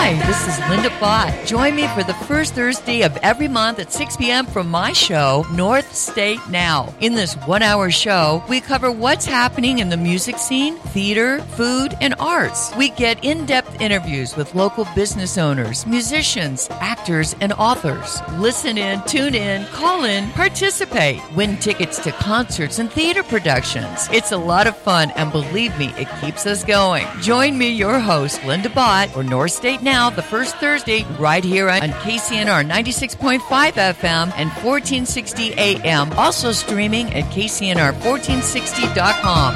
Hi, this is Linda Bott. Join me for the first Thursday of every month at 6 p.m. from my show, North State Now. In this one-hour show, we cover what's happening in the music scene, theater, food, and arts. We get in-depth interviews with local business owners, musicians, actors, and authors. Listen in, tune in, call in, participate. Win tickets to concerts and theater productions. It's a lot of fun, and believe me, it keeps us going. Join me, your host, Linda Bott, for North State Now, the first Thursday, right here on KCNR 96.5 FM and 1460 AM. Also streaming at KCNR1460.com.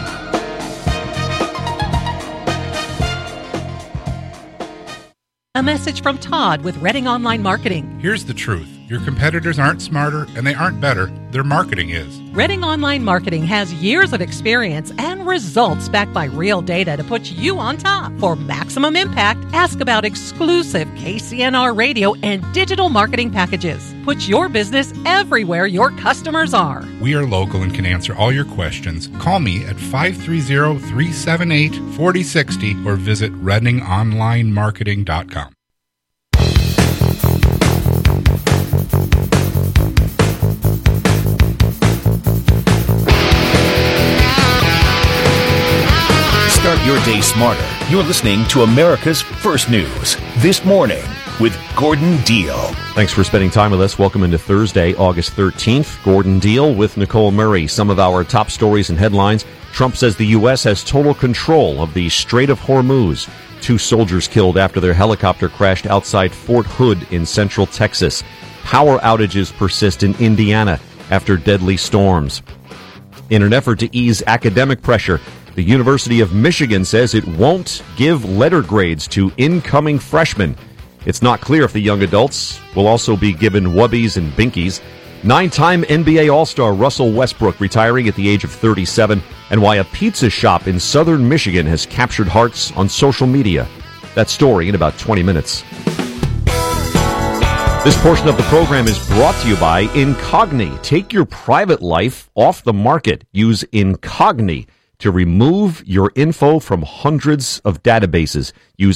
A message from Todd with Redding Online Marketing. Here's the truth. Your competitors aren't smarter and they aren't better. Their marketing is. Redding Online Marketing has years of experience and results backed by real data to put you on top. For maximum impact, ask about exclusive KCNR radio and digital marketing packages. Put your business everywhere your customers are. We are local and can answer all your questions. Call me at 530-378-4060 or visit reddingonlinemarketing.com. Start your day smarter. You're listening to America's First News This Morning with Gordon Deal. Thanks for spending time with us. Welcome into Thursday, August 13th. Gordon Deal with Nicole Murray. Some of our top stories and headlines. Trump says the U.S. has total control of the Strait of Hormuz. 2 soldiers killed after their helicopter crashed outside Fort Hood in central Texas. Power outages persist in Indiana after deadly storms. In an effort to ease academic pressure, the University of Michigan says it won't give letter grades to incoming freshmen. It's not clear if the young adults will also be given wubbies and binkies. 9-time NBA All-Star Russell Westbrook retiring at the age of 37, and why a pizza shop in southern Michigan has captured hearts on social media. That story in about 20 minutes. This portion of the program is brought to you by Incogni. Take your private life off the market. Use Incogni to remove your info from hundreds of databases. Use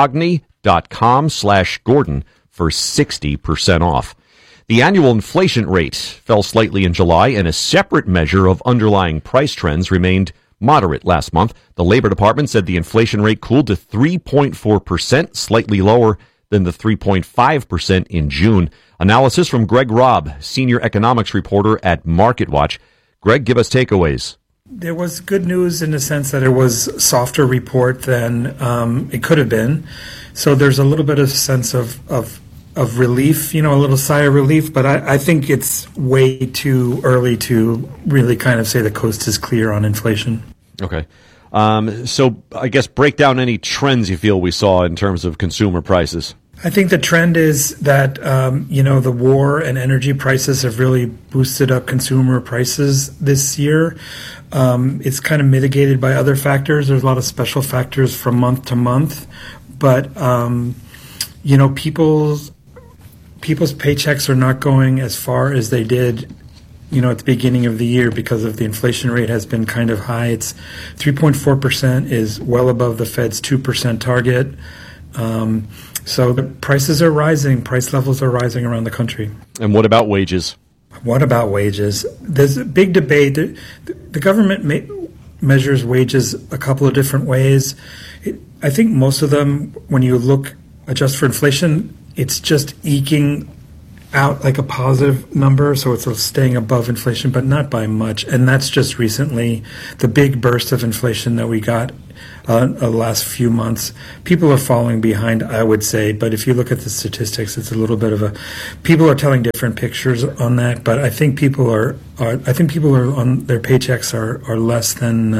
Incogni.com/Gordon for 60% off. The annual inflation rate fell slightly in July, and a separate measure of underlying price trends remained moderate last month. The Labor Department said the inflation rate cooled to 3.4%, slightly lower than the 3.5% in June. Analysis from Greg Robb, senior economics reporter at MarketWatch. Greg, give us takeaways. There was good news in the sense that it was a softer report than it could have been. So there's a little bit of sense of relief, a little sigh of relief. But I think it's way too early to really kind of say the coast is clear on inflation. Okay. So I guess break down any trends you feel we saw in terms of consumer prices. I think the trend is that, the war and energy prices have really boosted up consumer prices this year. It's kind of mitigated by other factors. There's a lot of special factors from month to month. But, people's paychecks are not going as far as they did, at the beginning of the year because of the inflation rate has been kind of high. It's 3.4% is well above the Fed's 2% target. So the prices are rising, price levels are rising around the country. And what about wages? What about wages? There's a big debate. The government measures wages a couple of different ways. I think most of them, when you adjust for inflation, it's just eking out like a positive number, so it's staying above inflation, but not by much. And that's just recently the big burst of inflation that we got the last few months. People are falling behind, I would say, but if you look at the statistics, it's a little bit of people are telling different pictures on that, but I think people are on their paychecks are less than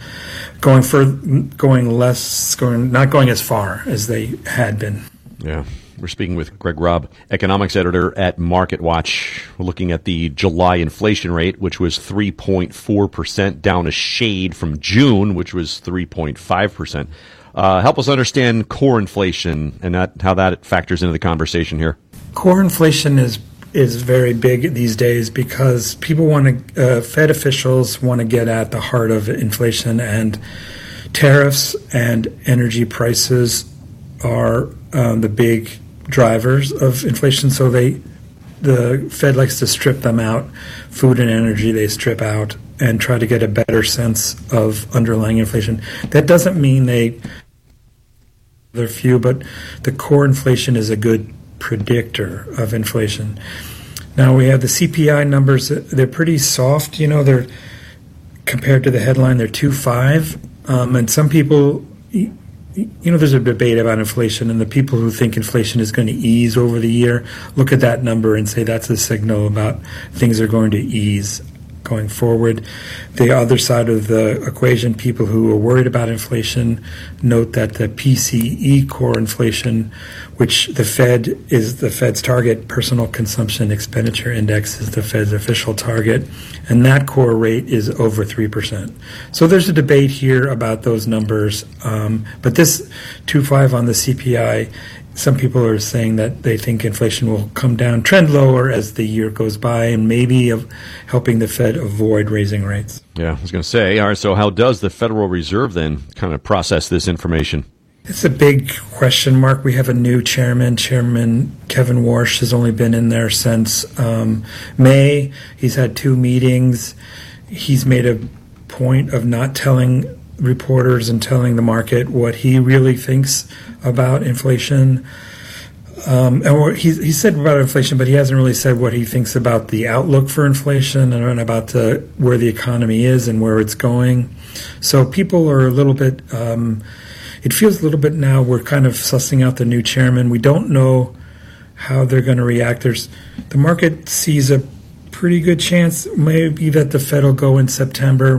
not going as far as they had been. Yeah. We're speaking with Greg Robb, economics editor at MarketWatch. We're looking at the July inflation rate, which was 3.4%, down a shade from June, which was 3.5%. Help us understand core inflation and how that factors into the conversation here. Core inflation is very big these days because people Fed officials want to get at the heart of inflation, and tariffs and energy prices are the big drivers of inflation. So the Fed likes to strip them out. Food and energy they strip out and try to get a better sense of underlying inflation. That doesn't mean they're few, but the core inflation is a good predictor of inflation. Now we have the CPI numbers. They're pretty soft. They're compared to the headline, they're 2.5. And some people, there's a debate about inflation, and the people who think inflation is going to ease over the year look at that number and say that's a signal about things are going to ease going forward. The other side of the equation, people who are worried about inflation, note that the PCE core inflation, which the Fed's target, personal consumption expenditure index, is the Fed's official target, and that core rate is over 3%. So there's a debate here about those numbers, but this 2.5 on the CPI, some people are saying that they think inflation will come down, trend lower as the year goes by, and maybe helping the Fed avoid raising rates. Yeah, I was going to say, all right, so how does the Federal Reserve then kind of process this information? It's a big question mark. We have a new chairman. Chairman Kevin Warsh has only been in there since May. He's had 2 meetings. He's made a point of not telling reporters and telling the market what he really thinks about inflation. And what he said about inflation, but he hasn't really said what he thinks about the outlook for inflation and about where the economy is and where it's going. So people are a little bit, it feels a little bit now we're kind of sussing out the new chairman. We don't know how they're going to react. The market sees a pretty good chance maybe that the Fed will go in September.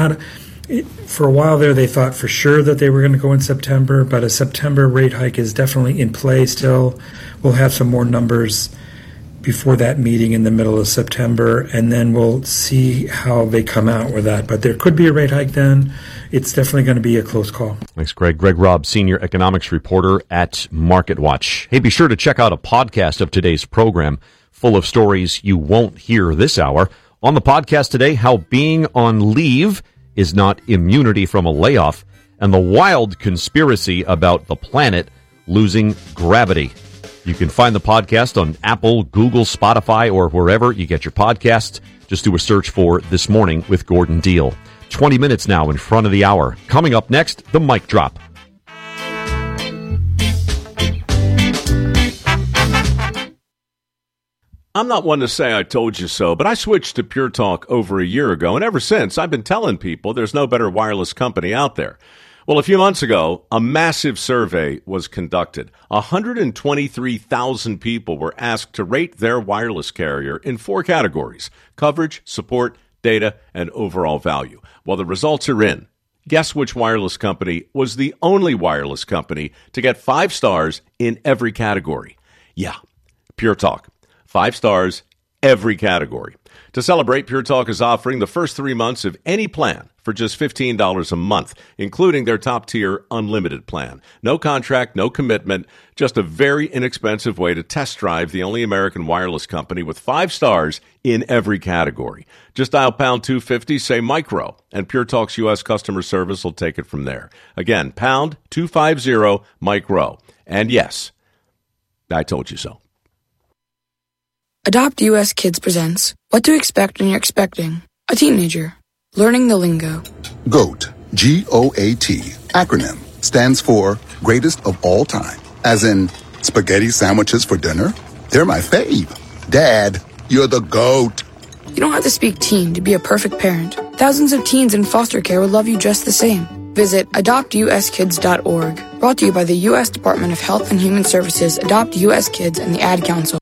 For a while there, they thought for sure that they were going to go in September, but a September rate hike is definitely in play still. We'll have some more numbers before that meeting in the middle of September, and then we'll see how they come out with that. But there could be a rate hike then. It's definitely going to be a close call. Thanks, Greg. Greg Robb, senior economics reporter at MarketWatch. Hey, be sure to check out a podcast of today's program full of stories you won't hear this hour. On the podcast today, how being on leave is not immunity from a layoff, and the wild conspiracy about the planet losing gravity. You can find the podcast on Apple, Google, Spotify, or wherever you get your podcasts. Just do a search for This Morning with Gordon Deal. 20 minutes now in front of the hour. Coming up next, the mic drop. I'm not one to say I told you so, but I switched to Pure Talk over a year ago, and ever since, I've been telling people there's no better wireless company out there. Well, a few months ago, a massive survey was conducted. 123,000 people were asked to rate their wireless carrier in 4 categories: coverage, support, data, and overall value. Well, the results are in. Guess which wireless company was the only wireless company to get 5 stars in every category? Yeah, Pure Talk. 5 stars, every category. To celebrate, Pure Talk is offering the first 3 months of any plan for just $15 a month, including their top-tier unlimited plan. No contract, no commitment, just a very inexpensive way to test drive the only American wireless company with 5 stars in every category. Just dial pound 250, say micro, and Pure Talk's U.S. customer service will take it from there. Again, pound 250 micro. And yes, I told you so. Adopt US Kids presents What to Expect When You're Expecting a Teenager. Learning the lingo. GOAT, G-O-A-T, acronym, stands for Greatest of All Time. As in, spaghetti sandwiches for dinner? They're my fave. Dad, you're the GOAT. You don't have to speak teen to be a perfect parent. Thousands of teens in foster care will love you just the same. Visit adoptuskids.org. Brought to you by the U.S. Department of Health and Human Services, Adopt U.S. Kids, and the Ad Council.